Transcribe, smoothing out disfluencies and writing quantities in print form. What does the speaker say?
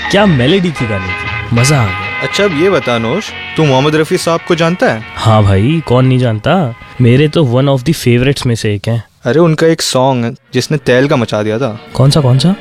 क्या मेलेडी थी गाने की, मजा आ गया। अच्छा अब ये बता नोश, तू मोहम्मद रफ़ी साहब को जानता है? हाँ भाई, कौन नहीं जानता, मेरे तो वन ऑफ द फेवरेट्स में से एक हैं। अरे उनका एक सॉन्ग है जिसने तहलका मचा दिया था। कौन सा?